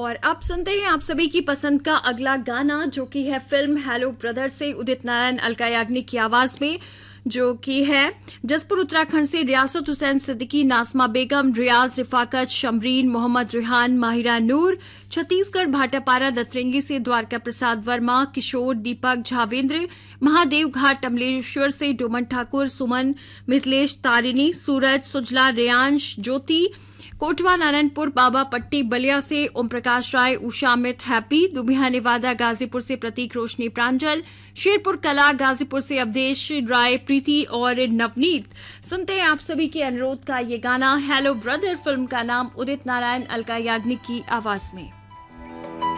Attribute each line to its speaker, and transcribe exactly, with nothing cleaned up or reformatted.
Speaker 1: और अब सुनते हैं आप सभी की पसंद का अगला गाना, जो कि है फिल्म हेलो ब्रदर से उदित नारायण अलका याग्निक की आवाज में, जो कि है जसपुर उत्तराखंड से रियासत हुसैन सिद्दीकी, नासमा बेगम, रियाज रिफाकत, शमरीन, मोहम्मद रिहान, माहिरा नूर, छत्तीसगढ़ भाटापारा दतरंगी से द्वारका प्रसाद वर्मा, किशोर, दीपक, झावेंद्र, महादेव घाट अमलेश्वर से डोमन ठाकुर, सुमन, मिथिलेश, तारिणी, सूरज, सुजला, रेयांश, ज्योति, कोटवा नारायणपुर, बाबा पट्टी बलिया से ओम प्रकाश राय, उषा अमित, हैप्पी, दुबिया नेवादा गाजीपुर से प्रतीक, रोशनी, प्रांजल, शेरपुर कला गाजीपुर से अवधेश राय, प्रीति और नवनीत। सुनते हैं आप सभी के अनुरोध का ये गाना हेलो ब्रदर, फिल्म का नाम उदित नारायण अलका याग्निक की आवाज में।